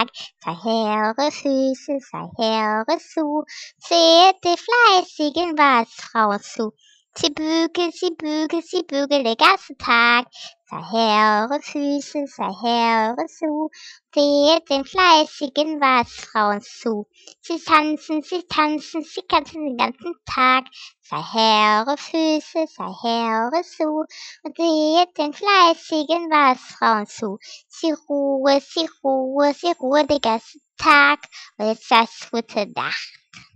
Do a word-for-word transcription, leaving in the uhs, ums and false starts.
Tag. Sei höre Füße, sei höre zu, seht die fleißigen Wasserfrauen zu. Sie bügeln, sie bügeln, sie bügeln den ganzen Tag. Sei höre Füße, sei höre zu, seht den fleißigen Wasserfrauen zu. Sie tanzen, sie tanzen, sie tanzen den ganzen Tag. Sei höre Füße, sei höre zu, und seht den fleißigen Wasserfrauen zu. Sie ruhe, sie ruhe, sie ruhe den ganzen Tag, und jetzt sagst gute Nacht.